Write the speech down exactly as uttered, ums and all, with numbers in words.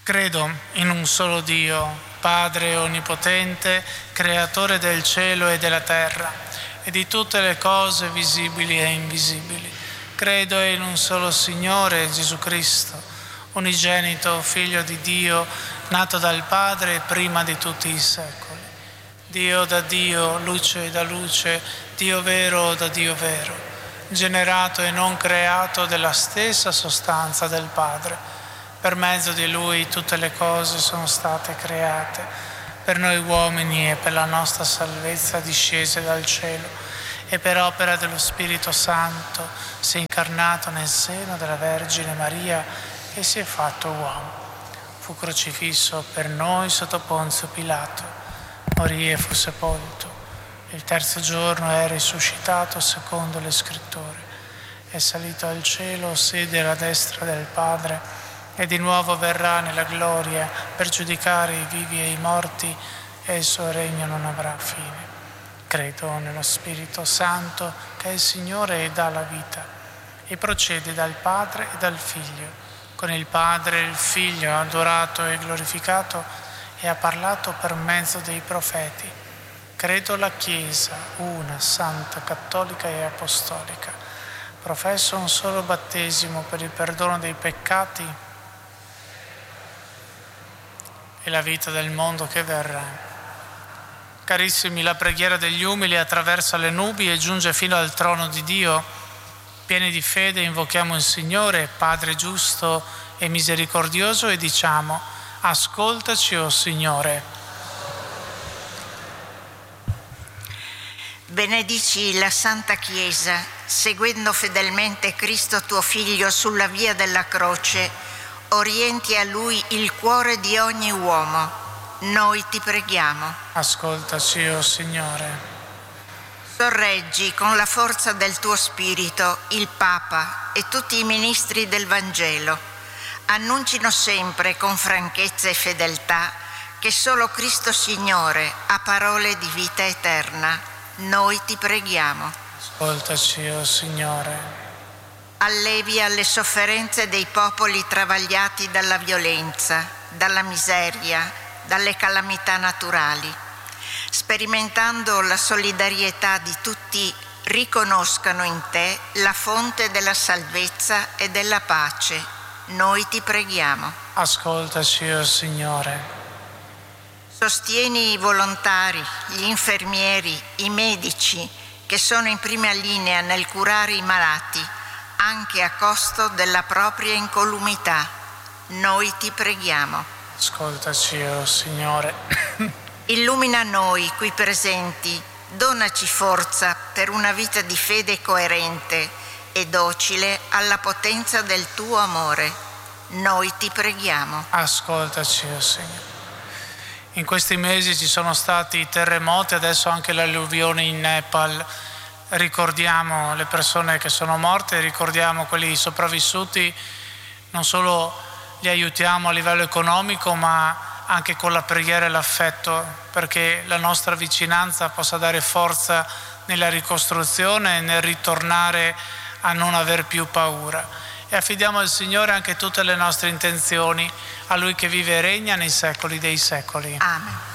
Credo in un solo Dio, Padre onnipotente, creatore del cielo e della terra e di tutte le cose visibili e invisibili. Credo in un solo Signore, Gesù Cristo, unigenito, Figlio di Dio, nato dal Padre prima di tutti i secoli. Dio da Dio, luce da luce, Dio vero da Dio vero, generato e non creato della stessa sostanza del Padre. Per mezzo di Lui tutte le cose sono state create, per noi uomini e per la nostra salvezza discese dal cielo, e per opera dello Spirito Santo si è incarnato nel seno della Vergine Maria e si è fatto uomo. Fu crocifisso per noi sotto Ponzio Pilato, morì e fu sepolto. Il terzo giorno è risuscitato secondo le Scritture, è salito al cielo, siede alla destra del Padre, e di nuovo verrà nella gloria per giudicare i vivi e i morti, e il suo regno non avrà fine. Credo nello Spirito Santo, che è il Signore e dà la vita, e procede dal Padre e dal Figlio. Con il Padre e il Figlio ha adorato e glorificato e ha parlato per mezzo dei profeti. Credo la Chiesa, una, santa, cattolica e apostolica. Professo un solo battesimo per il perdono dei peccati e la vita del mondo che verrà. Carissimi, la preghiera degli umili attraversa le nubi e giunge fino al trono di Dio. Pieni di fede invochiamo il Signore, Padre giusto e misericordioso, e diciamo: ascoltaci, o Signore. Benedici la Santa Chiesa, seguendo fedelmente Cristo tuo Figlio sulla via della croce, orienti a Lui il cuore di ogni uomo. Noi ti preghiamo. Ascoltaci, o Signore. Sorreggi con la forza del tuo Spirito il Papa e tutti i ministri del Vangelo. Annuncino sempre con franchezza e fedeltà che solo Cristo Signore ha parole di vita eterna. Noi ti preghiamo. Ascoltaci, o Signore. Allevia le sofferenze dei popoli travagliati dalla violenza, dalla miseria, dalle calamità naturali. Sperimentando la solidarietà di tutti, riconoscano in te la fonte della salvezza e della pace. Noi ti preghiamo. Ascoltaci, o Signore. Sostieni i volontari, gli infermieri, i medici che sono in prima linea nel curare i malati, anche a costo della propria incolumità. Noi ti preghiamo. Ascoltaci, o Signore. Illumina noi qui presenti, donaci forza per una vita di fede coerente e docile alla potenza del tuo amore. Noi ti preghiamo. Ascoltaci, o Signore. In questi mesi ci sono stati terremoti, adesso anche le alluvioni in Nepal. Ricordiamo le persone che sono morte, ricordiamo quelli sopravvissuti, non solo li aiutiamo a livello economico, ma anche con la preghiera e l'affetto, perché la nostra vicinanza possa dare forza nella ricostruzione e nel ritornare a non aver più paura. E affidiamo al Signore anche tutte le nostre intenzioni, a Lui che vive e regna nei secoli dei secoli. Amen.